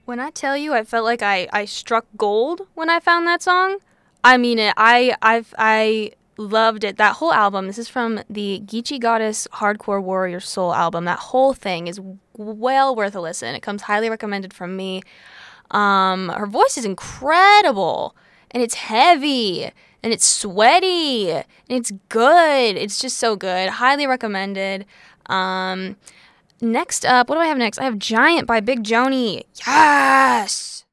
When I tell you I felt like I struck gold when I found that song, I mean it. I loved it. That whole album, this is from the Geechee Goddess Hardcore Warrior Soul album. That whole thing is well worth a listen. It comes highly recommended from me. Her voice is incredible, and it's heavy, and it's sweaty, and it's good. It's just so good. Highly recommended. Next up, what do I have next? I have Giant by Big Joni. Yes!